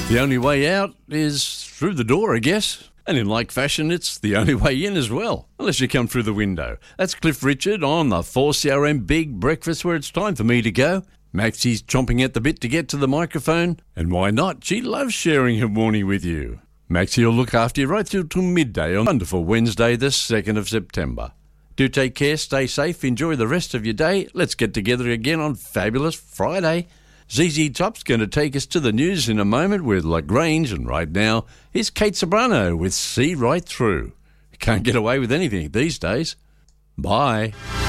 The only way out is through the door, I guess. And in like fashion, it's the only way in as well, unless you come through the window. That's Cliff Richard on the 4CRM Big Breakfast, where it's time for me to go. Maxie's chomping at the bit to get to the microphone, and why not? She loves sharing her morning with you. Maxie will look after you right through till midday on wonderful Wednesday, the 2nd of September. Do take care, stay safe, enjoy the rest of your day. Let's get together again on Fabulous Friday. ZZ Top's going to take us to the news in a moment with LaGrange, and right now, here's Kate Sobrano with See Right Through. Can't get away with anything these days. Bye.